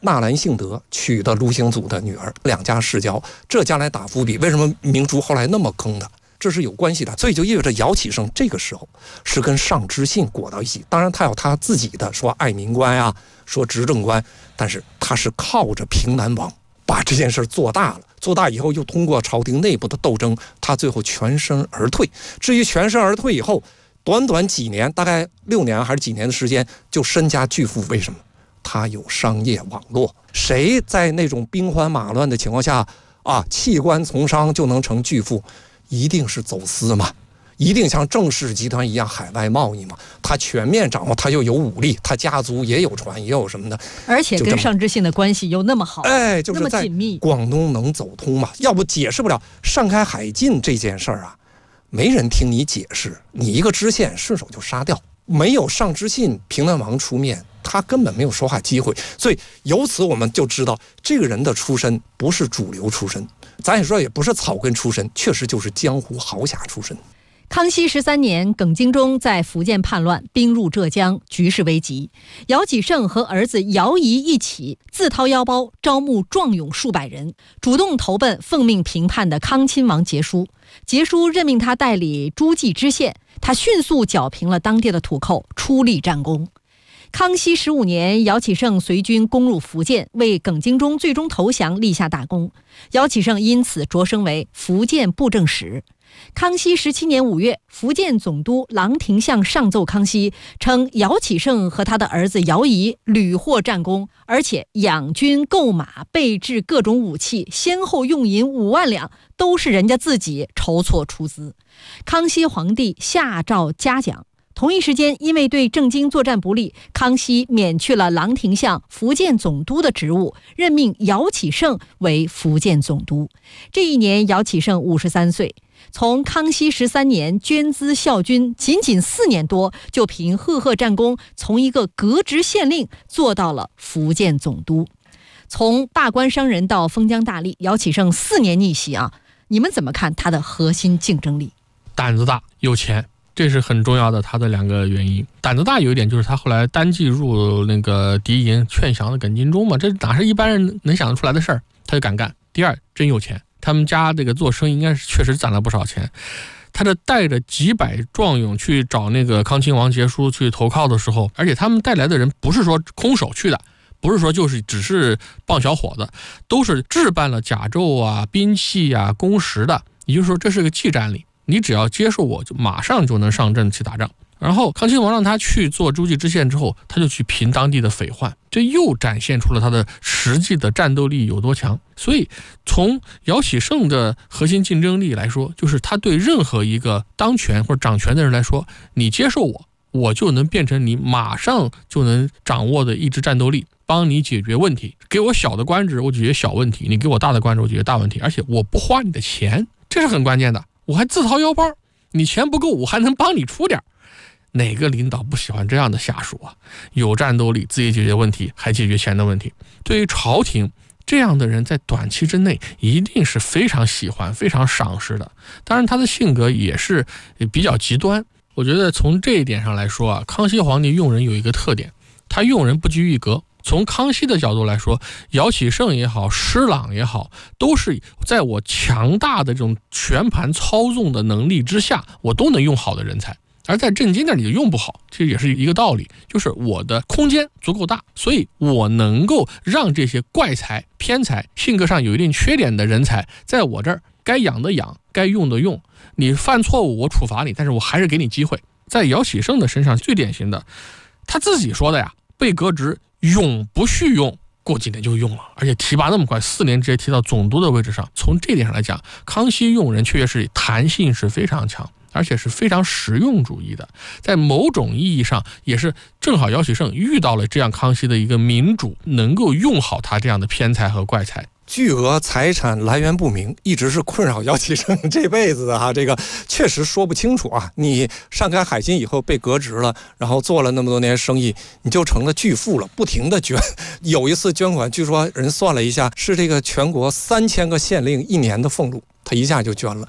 纳兰性德娶的卢兴祖的女儿，两家世交，这将来打伏笔。为什么明珠后来那么坑的？这是有关系的，所以就意味着姚启圣这个时候是跟尚知信裹到一起。当然他有他自己的说爱民观啊，说执政观，但是他是靠着平南王把这件事做大了，做大以后又通过朝廷内部的斗争，他最后全身而退。至于全身而退以后，短短几年，大概6年还是几年的时间，就身家巨富。为什么？他有商业网络。谁在那种兵荒马乱的情况下弃官从商就能成巨富？一定是走私嘛，一定像郑氏集团一样海外贸易嘛。他全面掌握，他又有武力，他家族也有船，也有什么的， 而且跟尚知信的关系又那么好， 就是在广东能走通嘛。要不解释不了上开海禁这件事儿啊，没人听你解释，你一个知县顺手就杀掉，没有尚知信、平南王出面，他根本没有说话机会。所以由此我们就知道，这个人的出身不是主流出身，咱也说也不是草根出身，确实就是江湖豪侠出身。 康熙13年，耿精忠在福建叛乱，兵入浙江，局势危急。姚启圣和儿子姚仪一起自掏腰包招募壮勇数百人，主动投奔奉命平叛的康亲王节书。节书任命他代理诸暨知县，他迅速剿平了当地的土寇，出力战功。康熙15年，姚启圣随军攻入福建，为耿精忠最终投降立下大功。姚启圣因此擢升为福建布政使。康熙17年5月，福建总督郎廷相上奏康熙，称姚启圣和他的儿子姚仪屡获战功，而且养军购马，备制各种武器，先后用银5万两，都是人家自己筹措出资。康熙皇帝下诏嘉奖。同一时间，因为对郑经作战不利，康熙免去了郎廷相福建总督的职务，任命姚启圣为福建总督。这一年，姚启圣53岁。从康熙13年捐资效军，仅仅4年多，就凭赫赫战功，从一个革职县令做到了福建总督。从大官商人到封疆大吏，姚启圣4年逆袭啊！你们怎么看他的核心竞争力？ 胆子大，有钱。这是很重要的，他的2个原因。胆子大有一点就是他后来单骑入那个敌营，劝降了耿精忠嘛，这哪是一般人能想得出来的事儿，他就敢干。第二，真有钱，他们家这个做生意应该是确实攒了不少钱。他这带着几百壮勇去找那个康亲王节书去投靠的时候，而且他们带来的人不是说空手去的，不是说就是只是棒小伙子，都是置办了甲胄啊、兵器啊、工时的，也就是说这是个技战力。你只要接受我，就马上就能上阵去打仗。然后康亲王让他去做诸暨知县之后，他就去平当地的匪患，这又展现出了他的实际的战斗力有多强。所以从姚启圣的核心竞争力来说，就是他对任何一个当权或者掌权的人来说，你接受我，我就能变成你马上就能掌握的一支战斗力，帮你解决问题。给我小的官职，我解决小问题；你给我大的官职，我解决大问题。而且我不花你的钱，这是很关键的。我还自掏腰包，你钱不够，我还能帮你出点。哪个领导不喜欢这样的下属啊？有战斗力，自己解决问题，还解决钱的问题。对于朝廷，这样的人在短期之内一定是非常喜欢、非常赏识的。当然，他的性格也是比较极端。我觉得从这一点上来说啊，康熙皇帝用人有一个特点，他用人不拘一格。从康熙的角度来说，姚启圣也好，施琅也好，都是在我强大的这种全盘操纵的能力之下，我都能用好的人才。而在郑经那里就用不好，这也是一个道理，就是我的空间足够大，所以我能够让这些怪才、偏才、性格上有一定缺点的人才，在我这儿该养的养，该用的用。你犯错误我处罚你，但是我还是给你机会。在姚启圣的身上最典型的，他自己说的呀，被革职永不续用，过几年就用了，而且提拔那么快，4年直接提到总督的位置上。从这点上来讲，康熙用人确实是弹性是非常强，而且是非常实用主义的。在某种意义上也是正好姚启圣遇到了这样康熙的一个民主，能够用好他这样的偏才和怪才。 巨额财产来源不明，一直是困扰姚启圣这辈子的这个确实说不清楚啊。你上开海禁以后被革职了，然后做了那么多年生意，你就成了巨富了，不停的捐。有一次捐款，据说人算了一下，是这个全国3000个县令1年的俸禄，他一下就捐了。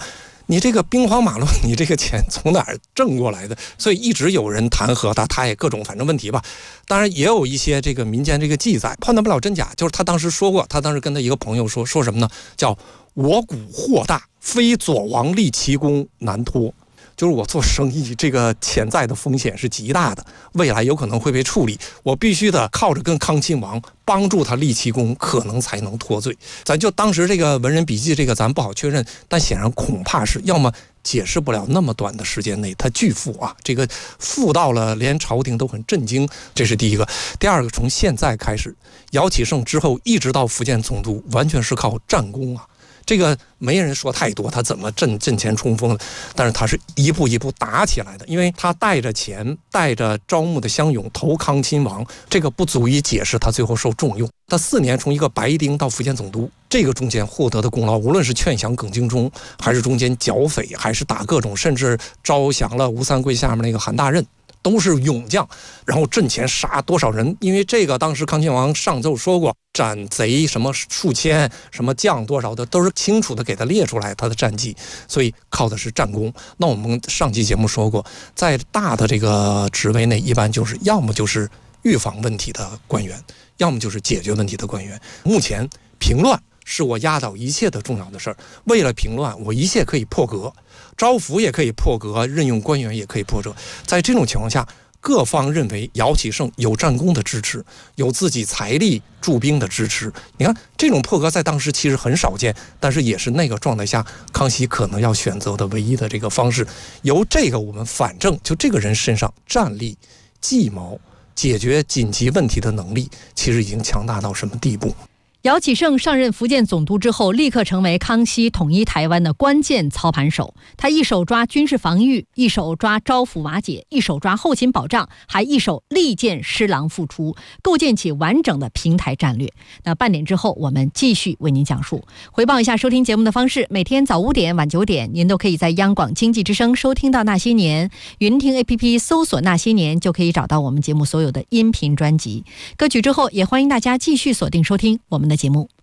你这个兵荒马乱，你这个钱从哪儿挣过来的？所以一直有人弹劾他也各种反正问题吧。当然也有一些这个民间这个记载，判断不了真假。就是他当时说过，他当时跟他一个朋友说什么呢？叫我股祸大，非左王立奇功难脱。就是我做生意，这个潜在的风险是极大的，未来有可能会被处理，我必须得靠着跟康亲王帮助他立奇功，可能才能脱罪。咱就当时这个文人笔记，这个咱不好确认，但显然恐怕是要么解释不了那么短的时间内他巨富啊，这个富到了连朝廷都很震惊，这是第一个。第二个，从现在开始，姚启圣之后一直到福建总督，完全是靠战功啊。这个没人说太多，他怎么阵前冲锋的？但是他是一步一步打起来的，因为他带着钱，带着招募的乡勇投康亲王，这个不足以解释他最后受重用。他4年从一个白丁到福建总督，这个中间获得的功劳，无论是劝降耿精忠，还是中间剿匪，还是打各种，甚至招降了吴三桂下面那个韩大任。都是勇将，然后阵前杀多少人？因为这个当时康亲王上奏说过，斩贼什么数千，什么将多少的，都是清楚的给他列出来他的战绩，所以靠的是战功。那我们上期节目说过，在大的这个职位内，一般就是要么就是预防问题的官员，要么就是解决问题的官员。目前平乱是我压倒一切的重要的事儿，为了平乱，我一切可以破格。招抚也可以破格，任用官员也可以破格。在这种情况下，各方认为姚启圣有战功的支持，有自己财力驻兵的支持。你看这种破格在当时其实很少见，但是也是那个状态下康熙可能要选择的唯一的这个方式。由这个我们反正就这个人身上战力、计谋、解决紧急问题的能力，其实已经强大到什么地步？ 姚启圣上任福建总督之后，立刻成为康熙统一台湾的关键操盘手。他一手抓军事防御，一手抓招抚瓦解，一手抓后勤保障，还一手力荐施琅复出，构建起完整的平台战略。那半点之后，我们继续为您讲述。回报一下收听节目的方式：每天早5点、晚9点，您都可以在央广经济之声收听到《那些年》，云听 APP 搜索《那些年》就可以找到我们节目所有的音频专辑。歌曲之后，也欢迎大家继续锁定收听我们的节目。